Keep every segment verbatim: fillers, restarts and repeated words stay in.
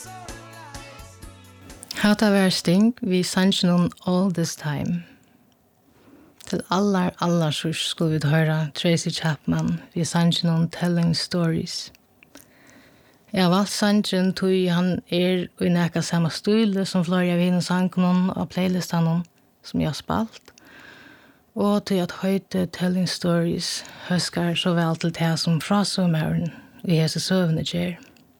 Hata var Sting vi sannsjonen All This Time. Til allar, allar surs skulle vi høre Tracy Chapman vi sannsjonen Telling Stories. Jeg har valgt sannsjonen tog han er i nækka samme style som flere av henne sangene og playlistene som jeg har spalt. Og til at høyte Telling Stories høsker så vel til det som frasomeren i hese søvende gjør.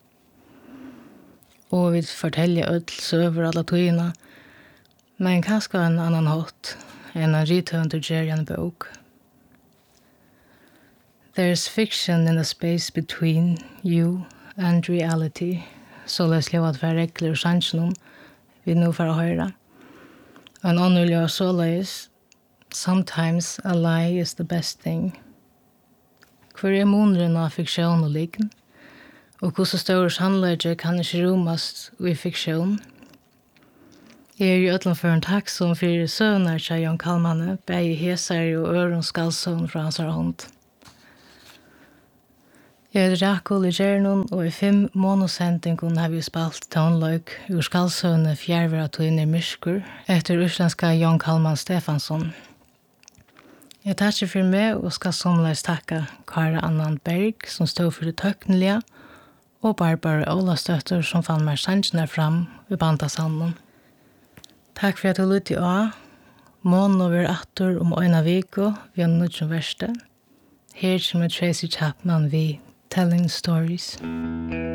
Og vi forteller ødel søver alle togene, men kanskje en annan hatt enn en rithønder gjør i en bok. There's fiction in the space between you and reality, så løs lov at være regler og sjansjonen vi nå får høre. En annen løs så løs, sometimes a lie is the best thing. Hvor er måneden av fiksjon og liggen? Og hvordan større sannlegger kan ikke romast i fiksjon? Jeg er jo ødelen for en takksom for søvner til Jan Kalmane, begge heser og øren skallsøvn fra hans hånd. Jeg er Rakul i Gjernon, og i fem monosendingen har vi spalt tonløk ur skallsøvne fjærvera tøyner myrskur etter uslandska Jan Kalman Stefansson. Jeg takker for meg og skal somleis takka Kara Annan Berg som stod for det tøknelige, og Barbara Ola Støtter som fann meg sannsjoner fram i bandasanden. Takk for at du lytte av. Mån over atter om øyne viko vi har nødt som verste. Her kommer Tracy Chapman vi Telling Stories.